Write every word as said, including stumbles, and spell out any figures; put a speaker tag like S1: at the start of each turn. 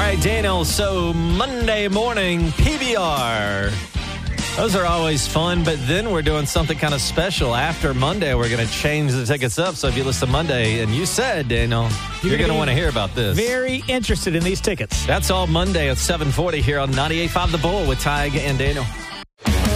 S1: right, Daniel. So Monday morning P B R. Those are always fun, but then we're doing something kind of special. After Monday, we're going to change the tickets up. So if you listen to Monday, and you said, Daniel, you're, you're going to want to hear about this.
S2: Very interested in these tickets.
S1: That's all Monday at seven forty here on ninety-eight point five The Bull with Tig and Daniel.